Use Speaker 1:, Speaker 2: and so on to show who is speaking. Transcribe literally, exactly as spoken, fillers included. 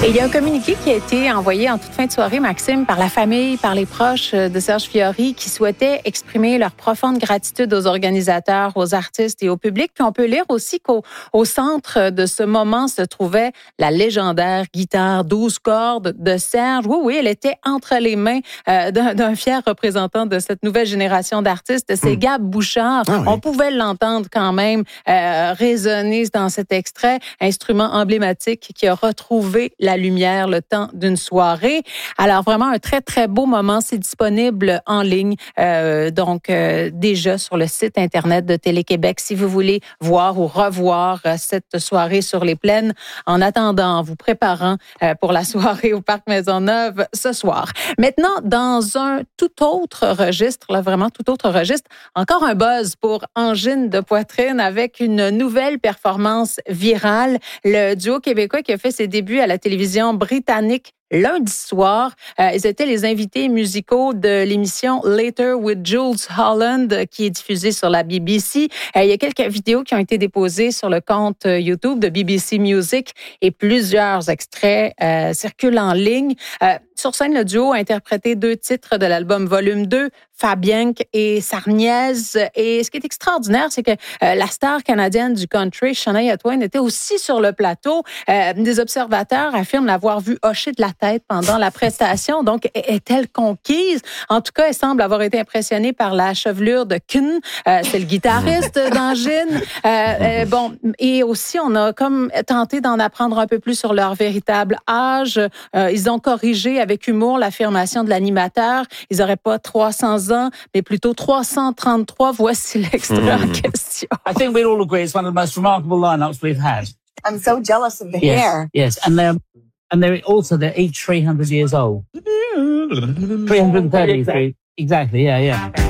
Speaker 1: Et il y a un communiqué qui a été envoyé en toute fin de soirée, Maxime, par la famille, par les proches de Serge Fiori, qui souhaitaient exprimer leur profonde gratitude aux organisateurs, aux artistes et au public. Puis on peut lire aussi qu'au au centre de ce moment se trouvait la légendaire guitare douze cordes de Serge. Oui, oui, elle était entre les mains euh, d'un, d'un fier représentant de cette nouvelle génération d'artistes. C'est mmh. Gab Bouchard. Ah oui. On pouvait l'entendre quand même euh, résonner dans cet extrait, instrument emblématique qui a retrouvé la lumière le temps d'une soirée. Alors vraiment un très très beau moment, c'est disponible en ligne euh, donc euh, déjà sur le site internet de Télé-Québec si vous voulez voir ou revoir euh, cette soirée sur les plaines en attendant, en vous préparant euh, pour la soirée au Parc Maisonneuve ce soir. Maintenant dans un tout autre registre, là vraiment tout autre registre, encore un buzz pour Angine de poitrine avec une nouvelle performance virale, le duo québécois qui a fait ses débuts à la télévision britannique lundi soir. Euh, ils étaient les invités musicaux de l'émission Later with Jules Holland qui est diffusée sur la B B C. Euh, il y a quelques vidéos qui ont été déposées sur le compte YouTube de B B C Music et plusieurs extraits euh, circulent en ligne. Euh, sur scène, le duo a interprété deux titres de l'album Volume deux, Fabienque et Sarniez. Et ce qui est extraordinaire, c'est que euh, la star canadienne du country, Shania Twain, était aussi sur le plateau. Euh, des observateurs affirment l'avoir vue hocher de la tête pendant la prestation. Donc, est-elle conquise? En tout cas, elle semble avoir été impressionnée par la chevelure de Kun. Euh, c'est le guitariste d'Angine. Euh, euh, bon, et aussi, on a comme tenté d'en apprendre un peu plus sur leur véritable âge. Euh, ils ont corrigé avec humour l'affirmation de l'animateur. Ils n'auraient pas trois cents ans, mais plutôt trois cent trente-trois. Voici l'extrait mm. en question.
Speaker 2: I think we all agree it's one of the most remarkable lineups we've had.
Speaker 3: I'm so jealous of the
Speaker 2: yes,
Speaker 3: hair.
Speaker 2: Yes, and they're and they're also they're each three hundred years old. three hundred thirty. Exactly. exactly. Yeah, yeah.